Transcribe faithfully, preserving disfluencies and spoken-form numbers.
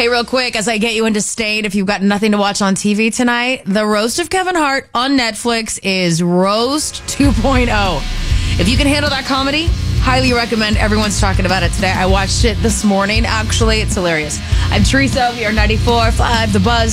Hey, real quick, as I get you into state, if you've got nothing to watch on T V tonight, The Roast of Kevin Hart on Netflix is Roast two point oh. If you can handle that comedy, highly recommend. Everyone's talking about it today. I watched it this morning, actually. It's hilarious. I'm Teresa. We are ninety-four point five The Buzz.